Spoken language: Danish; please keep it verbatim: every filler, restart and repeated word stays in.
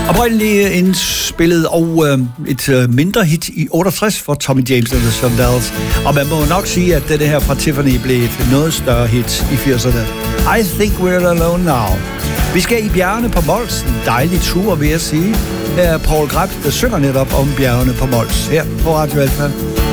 Oprindeligt indspillet og øh, et øh, mindre hit i otteogtres for Tommy James and the Shondells. Og man må nok sige, at det her fra Tiffany blev et noget større hit i firserne. I Think We're Alone Now. Vi skal i bjergene på Mols. En dejlig tur, vil jeg sige. Her er Paul Krebs, der synger netop om bjergene på Mols. Her på Radio Alfa.